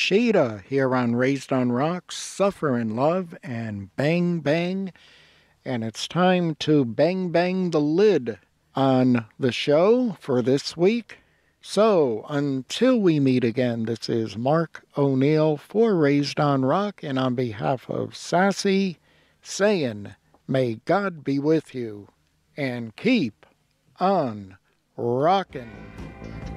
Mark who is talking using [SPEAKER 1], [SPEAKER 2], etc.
[SPEAKER 1] Rashida here on Raised on Rocks, Suffer in Love, and Bang Bang. And it's time to bang bang the lid on the show for this week. So until we meet again, this is Mark O'Neill for Raised on Rock, and on behalf of Sassy, saying, may God be with you, and keep on rockin'.